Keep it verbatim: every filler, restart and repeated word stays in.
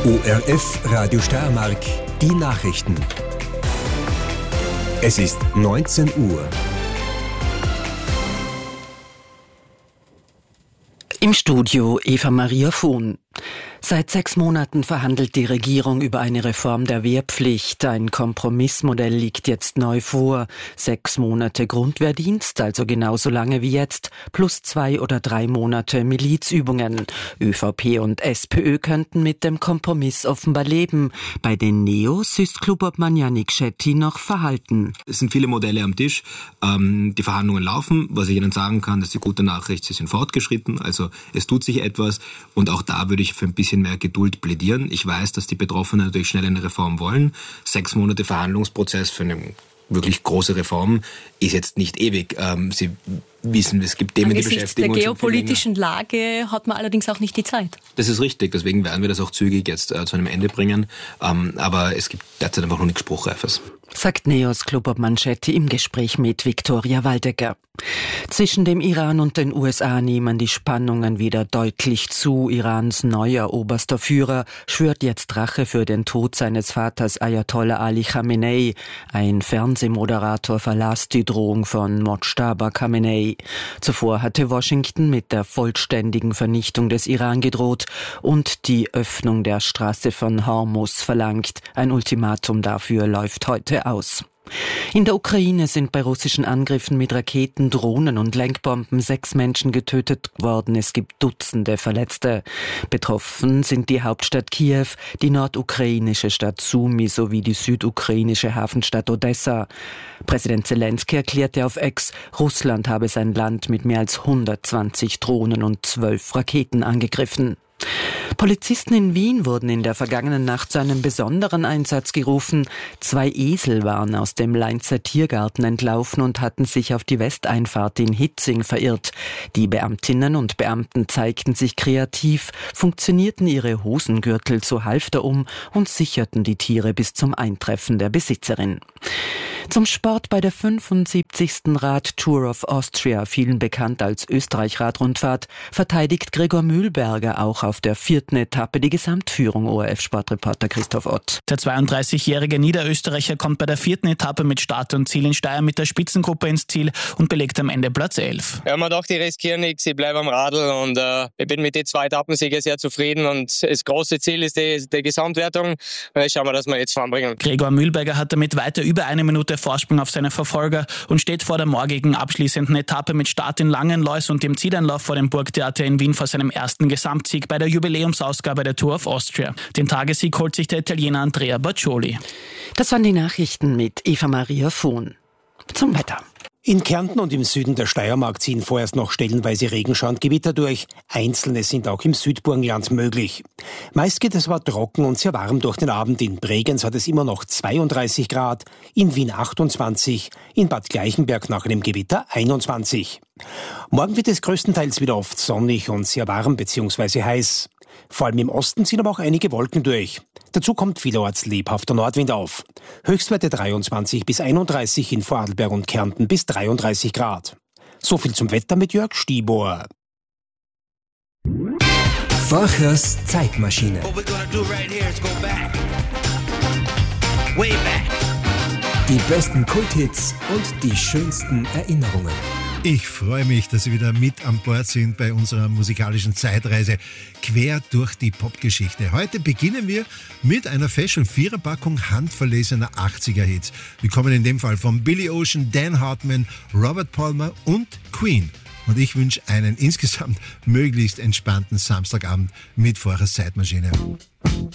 O R F Radio Steiermark, die Nachrichten. Es ist neunzehn Uhr. Im Studio Eva Maria Vohn. Seit sechs Monaten verhandelt die Regierung über eine Reform der Wehrpflicht. Ein Kompromissmodell liegt jetzt neu vor. Sechs Monate Grundwehrdienst, also genauso lange wie jetzt, plus zwei oder drei Monate Milizübungen. ÖVP und SPÖ könnten mit dem Kompromiss offenbar leben. Bei den Neos ist Klubobmann Janik Schetti noch verhalten. Es sind viele Modelle am Tisch. Ähm, die Verhandlungen laufen. Was ich Ihnen sagen kann, ist die gute Nachricht, sie sind fortgeschritten. Also es tut sich etwas. Und auch da würde ich für ein bisschen mehr Geduld plädieren. Ich weiß, dass die Betroffenen natürlich schnell eine Reform wollen. Sechs Monate Verhandlungsprozess für eine wirklich große Reform ist jetzt nicht ewig. Ähm, Sie wissen, es gibt Themen, die beschäftigen uns. Angesichts der geopolitischen Lage hat man allerdings auch nicht die Zeit. Das ist richtig, deswegen werden wir das auch zügig jetzt äh, zu einem Ende bringen. Ähm, aber es gibt derzeit einfach noch nichts Spruchreifes. Sagt Neos Klubobmann Schetti im Gespräch mit Viktoria Waldecker. Zwischen dem Iran und den U S A nehmen die Spannungen wieder deutlich zu. Irans neuer oberster Führer schwört jetzt Rache für den Tod seines Vaters Ayatollah Ali Khamenei. Ein Fernsehmoderator verlas die Drohung von Mojtaba Khamenei. Zuvor hatte Washington mit der vollständigen Vernichtung des Iran gedroht und die Öffnung der Straße von Hormuz verlangt. Ein Ultimatum dafür läuft heute aus. In der Ukraine sind bei russischen Angriffen mit Raketen, Drohnen und Lenkbomben sechs Menschen getötet worden. Es gibt Dutzende Verletzte. Betroffen sind die Hauptstadt Kiew, die nordukrainische Stadt Sumy sowie die südukrainische Hafenstadt Odessa. Präsident Zelensky erklärte auf X, Russland habe sein Land mit mehr als hundertzwanzig Drohnen und zwölf Raketen angegriffen. Polizisten in Wien wurden in der vergangenen Nacht zu einem besonderen Einsatz gerufen. Zwei Esel waren aus dem Leinzer Tiergarten entlaufen und hatten sich auf die Westeinfahrt in Hitzing verirrt. Die Beamtinnen und Beamten zeigten sich kreativ, funktionierten ihre Hosengürtel zu Halfter um und sicherten die Tiere bis zum Eintreffen der Besitzerin. Zum Sport bei der fünfundsiebzigsten Rad-Tour of Austria, vielen bekannt als Österreich-Radrundfahrt, verteidigt Gregor Mühlberger auch auf der vierten Etappe die Gesamtführung. O R F-Sportreporter Christoph Ott. Der zweiunddreißigjährige Niederösterreicher kommt bei der vierten Etappe mit Start und Ziel in Steyr mit der Spitzengruppe ins Ziel und belegt am Ende Platz elf. Ja, man dachte, ich riskiere nichts, ich bleibe am Radl und äh, ich bin mit den zwei Etappensiegen sehr zufrieden und das große Ziel ist die, die Gesamtwertung. Jetzt schauen wir, dass wir jetzt voranbringen. Gregor Mühlberger hat damit weiter über eine Minute Vorsprung auf seine Verfolger und steht vor der morgigen abschließenden Etappe mit Start in Langenlois und dem Zieleinlauf vor dem Burgtheater in Wien vor seinem ersten Gesamtsieg bei der Jubiläumsausgabe der Tour of Austria. Den Tagessieg holt sich der Italiener Andrea Baccioli. Das waren die Nachrichten mit Eva Maria Vohn. Zum Wetter. In Kärnten und im Süden der Steiermark ziehen vorerst noch stellenweise Regenschauer und Gewitter durch. Einzelne sind auch im Südburgenland möglich. Meist geht es aber trocken und sehr warm durch den Abend. In Bregenz hat es immer noch zweiunddreißig Grad, in Wien achtundzwanzig, in Bad Gleichenberg nach einem Gewitter einundzwanzig. Morgen wird es größtenteils wieder oft sonnig und sehr warm bzw. heiß. Vor allem im Osten ziehen aber auch einige Wolken durch. Dazu kommt vielerorts lebhafter Nordwind auf. Höchstwerte dreiundzwanzig bis einunddreißig, in Vorarlberg und Kärnten bis dreiunddreißig Grad. So viel zum Wetter mit Jörg Stieber. Forchers Zeitmaschine. Die besten Kulthits und die schönsten Erinnerungen. Ich freue mich, dass Sie wieder mit an Bord sind bei unserer musikalischen Zeitreise quer durch die Popgeschichte. Heute beginnen wir mit einer Fashion-Viererpackung handverlesener achtziger-Hits. Wir kommen in dem Fall von Billy Ocean, Dan Hartman, Robert Palmer und Queen. Und ich wünsche einen insgesamt möglichst entspannten Samstagabend mit Forchers Zeitmaschine.